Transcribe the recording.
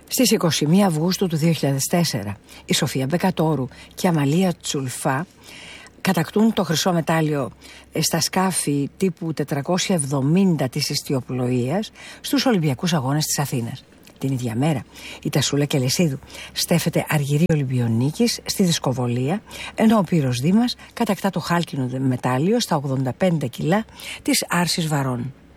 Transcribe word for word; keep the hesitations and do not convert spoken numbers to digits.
Στις είκοσι μία Αυγούστου του δύο χιλιάδες τέσσερα η Σοφία Μπεκατόρου και η Αμαλία Τσουλφά κατακτούν το χρυσό μετάλλιο στα σκάφη τύπου τετρακόσια εβδομήντα της ιστιοπλοείας στους Ολυμπιακούς Αγώνες της Αθήνας. Την ίδια μέρα η Τασούλα Κελεσίδου στέφεται αργυρή Ολυμπιονίκης στη δισκοβολία, ενώ ο Πύρος Δήμας κατακτά το χάλκινο μετάλλιο στα ογδόντα πέντε κιλά της άρσης βαρών.